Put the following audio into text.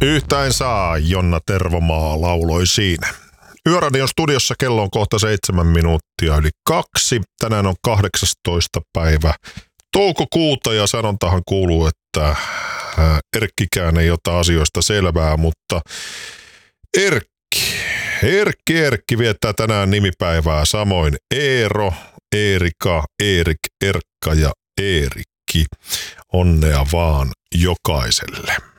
Yhtä saa, Jonna Tervomaa lauloi siinä. Yöradion studiossa kello on kohta 7 minuuttia yli 2. Tänään on 18. päivä toukokuuta ja sanontahan kuuluu, että Erkkikään ei ota asioista selvää, mutta Erkki viettää tänään nimipäivää, samoin Eero, Eerika, Eerik, Erkka ja Eerikki. Onnea vaan jokaiselle.